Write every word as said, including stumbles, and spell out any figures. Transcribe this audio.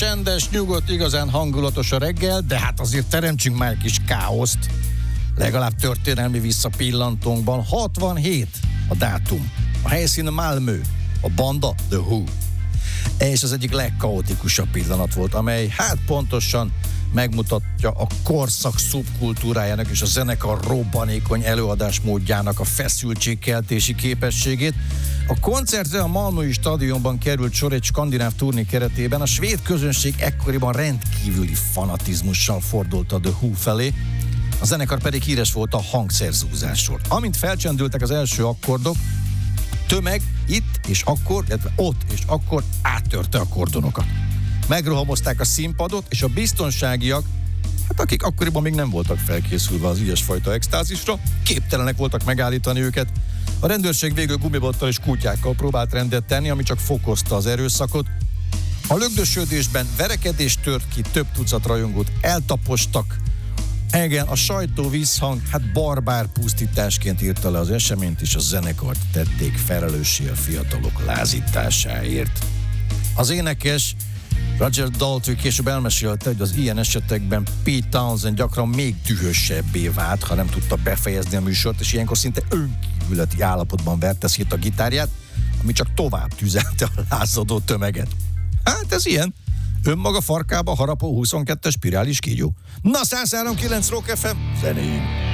csendes, nyugodt, igazán hangulatos a reggel, de hát azért teremtsünk már egy kis káoszt. Legalább történelmi visszapillantónkban. hatvanhét a dátum. A helyszín Malmö. A banda The Who. És az egyik legkaotikusabb pillanat volt, amely hát pontosan megmutatja a korszak szubkultúrájának és a zenekar robbanékony előadásmódjának a feszültségkeltési képességét. A koncertre a Malmöi stadionban került sor egy skandináv turné keretében. A svéd közönség ekkoriban rendkívüli fanatizmussal fordult a The Who felé, a zenekar pedig híres volt a hangszerzúzásról. Amint felcsendültek az első akkordok, a tömeg itt és akkor, illetve ott és akkor áttörte a kordonokat. Megrohamozták a színpadot, és a biztonságiak, hát akik akkoriban még nem voltak felkészülve az ilyesfajta extázisra, képtelenek voltak megállítani őket. A rendőrség végül gumibottal és kutyákkal próbált rendet tenni, ami csak fokozta az erőszakot. A lögdösödésben verekedés tört ki, több tucat rajongót eltapostak. Igen, a sajtó visszhang, hát barbár pusztításként írta le az eseményt, és a zenekart tették felelőssé a fiatalok lázításáért. Az énekes Roger Daltrey később elmesélte, hogy az ilyen esetekben Pete Townshend gyakran még dühösebbé vált, ha nem tudta befejezni a műsort, és ilyenkor szinte önkívületi állapotban verte szét a gitárját, ami csak tovább tüzelte a lázadó tömeget. Hát ez ilyen. Önmaga farkába harapó huszonkettes spirális kígyó. Na, száz három pont kilenc Rock ef em, zenéjünk!